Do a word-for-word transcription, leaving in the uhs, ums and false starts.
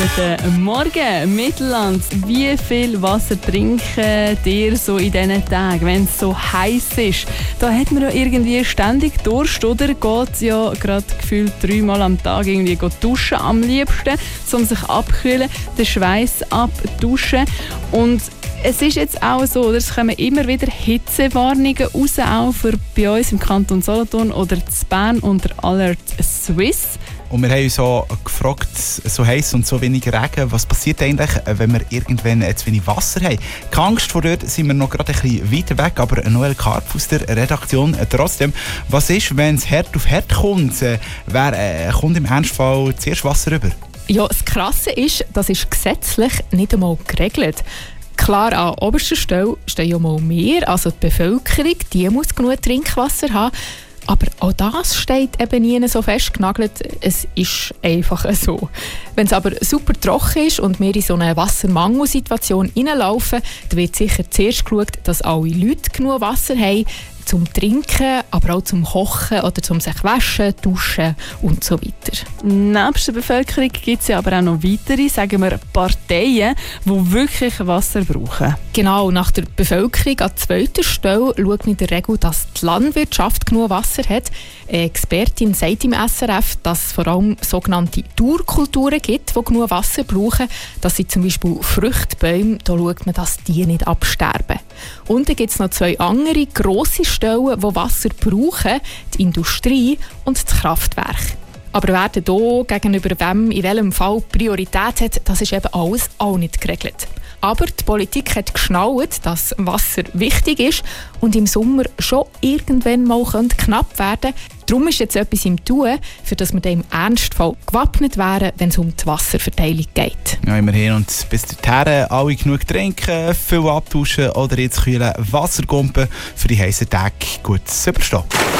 Guten Morgen, Mittelland. Wie viel Wasser trinken ihr so in diesen Tagen, wenn es so heiß ist? Da hat man ja irgendwie ständig Durst, oder? Geht ja gerade gefühlt dreimal am Tag irgendwie duschen am liebsten, um sich abkühlen, den Schweiß abduschen. Und es ist jetzt auch so, oder? Es kommen immer wieder Hitzewarnungen raus, auch für bei uns im Kanton Solothurn oder in Bern unter Alert Swiss. Und wir haben uns auch gefragt, so heiß und so wenig Regen, was passiert eigentlich, wenn wir irgendwann zu wenig Wasser haben? Keine Angst, vor dort sind wir noch gerade ein bisschen weiter weg, aber Noel Karp aus der Redaktion trotzdem. Was ist, wenn es Herd auf Herd kommt? Wer äh, kommt im Ernstfall zuerst Wasser rüber? Ja, das Krasse ist, das ist gesetzlich nicht einmal geregelt. Klar, an oberster Stelle stehen ja mal wir, also die Bevölkerung, die muss genug Trinkwasser haben. Aber auch das steht eben nie so festgenagelt. Es ist einfach so. Wenn es aber super trocken ist und wir in so eine Wassermangelsituation reinlaufen, dann wird sicher zuerst geschaut, dass alle Leute genug Wasser haben, zum Trinken, aber auch zum Kochen oder zum sich waschen, duschen und so weiter. Neben der Bevölkerung gibt es ja aber auch noch weitere, sagen wir, Parteien, die wirklich Wasser brauchen. Genau, nach der Bevölkerung an zweiter Stelle schaut man in der Regel, dass die Landwirtschaft genug Wasser hat. Eine Expertin sagt im S R F, dass es vor allem sogenannte Durkulturen gibt, die genug Wasser brauchen. Das sind zum Beispiel Fruchtbäume, da schaut man, dass die nicht absterben. Und dann gibt es noch zwei andere grosse Stellen, die Wasser brauchen, die Industrie und das Kraftwerk. Aber wer hier gegenüber wem in welchem Fall Priorität hat, das ist eben alles auch nicht geregelt. Aber die Politik hat geschnallt, dass Wasser wichtig ist und im Sommer schon irgendwann mal knapp werden könnte. Darum ist jetzt etwas im Tun, für das wir dann im Ernstfall gewappnet wären, wenn es um die Wasserverteilung geht. Ja, immerhin. Und bis dahin alle genug trinken, viel abtauschen oder jetzt kühlen Wassergumpen für die heißen Tage gut zu überstehen.